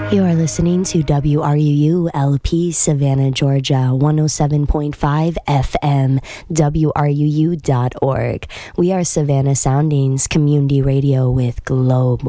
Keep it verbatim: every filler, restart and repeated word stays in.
You are listening to W R U U L P Savannah, Georgia, one oh seven point five F M, W R U U dot org. We are Savannah Soundings Community Radio with Global